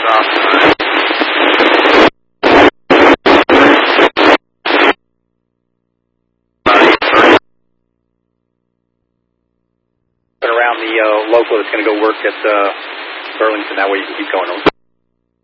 stop sign. But around the local that's going to go work at Burlington, that way you can keep going over.